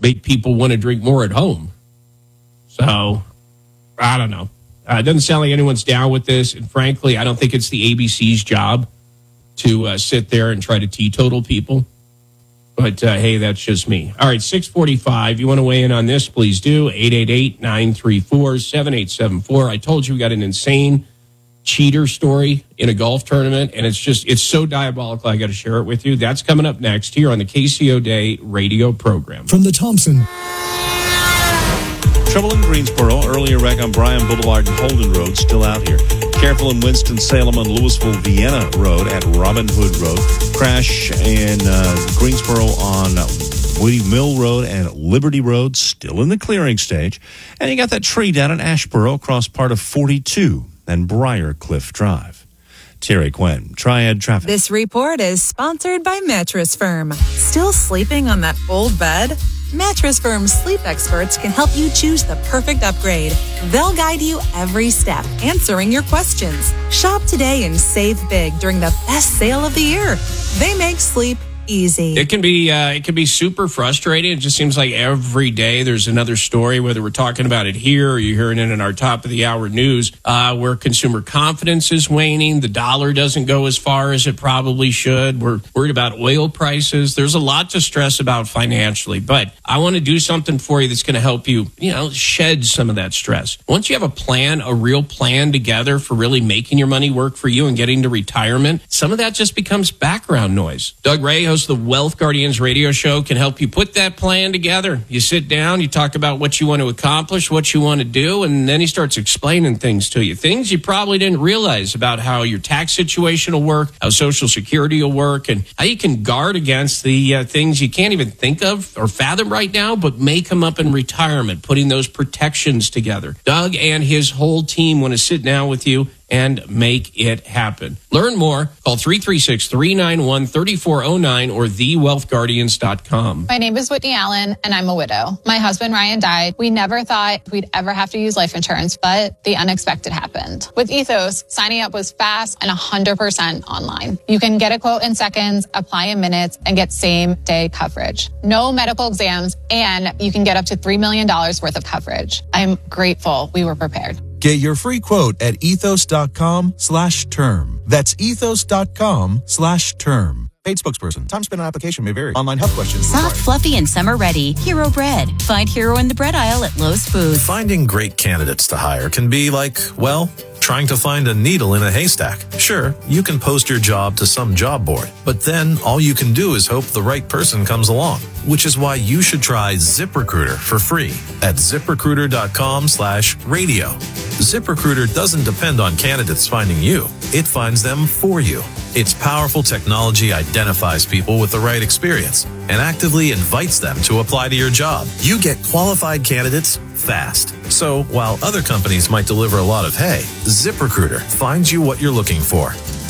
make people want to drink more at home. So, I don't know. It doesn't sound like anyone's down with this. And frankly, I don't think it's the ABC's job to sit there and try to teetotal people. But, hey, that's just me. All right, 6:45. You want to weigh in on this, please do. 888-934-7874. I told you we got an insane cheater story in a golf tournament, and it's so diabolical I got to share it with you. That's coming up next here on the KCO Day radio program. From the Thompson. Trouble in Greensboro. Earlier wreck on Bryan Boulevard and Holden Road, still out here. Careful in Winston-Salem on Louisville-Vienna Road at Robin Hood Road. Crash in Greensboro on Woody Mill Road and Liberty Road, still in the clearing stage. And you got that tree down in Ashboro across part of 42 and Briarcliff Drive. Terry Quinn, Triad Traffic. This report is sponsored by Mattress Firm. Still sleeping on that old bed? Mattress Firm's sleep experts can help you choose the perfect upgrade. They'll guide you every step, answering your questions. Shop today and save big during the best sale of the year. They make sleep easy. It can be super frustrating. It just seems like every day there's another story, whether we're talking about it here or you're hearing it in our top of the hour news, where consumer confidence is waning. The dollar doesn't go as far as it probably should. We're worried about oil prices. There's a lot to stress about financially, but I want to do something for you that's going to help you, shed some of that stress. Once you have a plan, a real plan together for really making your money work for you and getting to retirement, some of that just becomes background noise. Doug Ray, host of the Wealth Guardians radio show, can help you put that plan together. You sit down, you talk about what you want to accomplish, what you want to do, and then he starts explaining things to you. Things you probably didn't realize about how your tax situation will work, how Social Security will work, and how you can guard against the things you can't even think of or fathom right now, but may come up in retirement, putting those protections together. Doug and his whole team want to sit down with you and make it happen. Learn more. Call 336-391-3409 or thewealthguardians.com. My name is Whitney Allen, and I'm a widow. My husband, Ryan, died. We never thought we'd ever have to use life insurance, but the unexpected happened. With Ethos, signing up was fast and 100% online. You can get a quote in seconds, apply in minutes, and get same-day coverage. No medical exams, and you can get up to $3 million worth of coverage. I'm grateful we were prepared. Get your free quote at ethos.com/term. That's ethos.com/term. Paid spokesperson. Time spent on application may vary. Online health questions Soft, required. fluffy, and summer ready. Hero Bread. Find Hero in the bread aisle at Lowe's Foods. Finding great candidates to hire can be like, trying to find a needle in a haystack. Sure, you can post your job to some job board, but then all you can do is hope the right person comes along, which is why you should try ZipRecruiter for free at ZipRecruiter.com/radio. ZipRecruiter doesn't depend on candidates finding you. It finds them for you. Its powerful technology identifies people with the right experience and actively invites them to apply to your job. You get qualified candidates fast. So while other companies might deliver a lot of hay, ZipRecruiter finds you what you're looking for.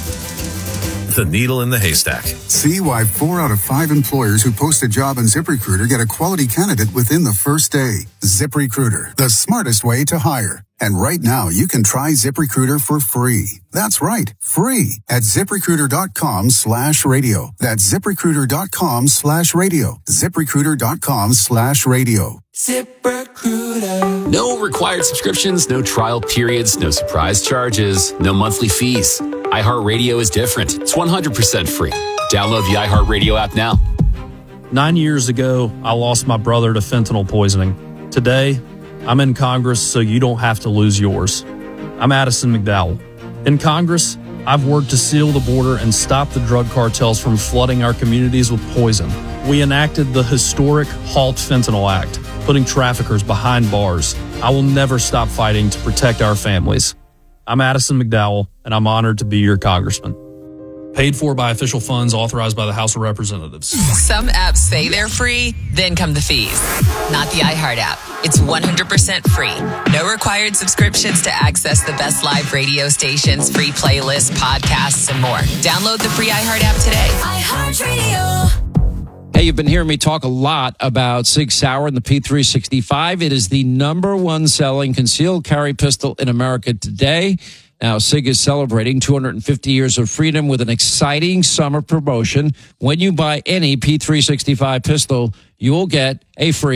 The needle in the haystack. See why 4 out of 5 employers who post a job on ZipRecruiter get a quality candidate within the first day. ZipRecruiter, the smartest way to hire. And right now, you can try ZipRecruiter for free. That's right, free at ZipRecruiter.com/radio. That's ZipRecruiter.com/radio. ZipRecruiter.com/radio. ZipRecruiter. No required subscriptions, no trial periods, no surprise charges, no monthly fees. iHeartRadio is different. It's 100% free. Download the iHeartRadio app now. 9 years ago, I lost my brother to fentanyl poisoning. Today, I'm in Congress so you don't have to lose yours. I'm Addison McDowell. In Congress, I've worked to seal the border and stop the drug cartels from flooding our communities with poison. We enacted the historic HALT Fentanyl Act, putting traffickers behind bars. I will never stop fighting to protect our families. I'm Addison McDowell, and I'm honored to be your congressman. Paid for by official funds authorized by the House of Representatives. Some apps say they're free, then come the fees. Not the iHeart app. It's 100% free. No required subscriptions to access the best live radio stations, free playlists, podcasts, and more. Download the free iHeart app today. iHeart Radio. Hey, you've been hearing me talk a lot about Sig Sauer and the P365. It is the #1 selling concealed carry pistol in America today. Now, Sig is celebrating 250 years of freedom with an exciting summer promotion. When you buy any P365 pistol, you will get a free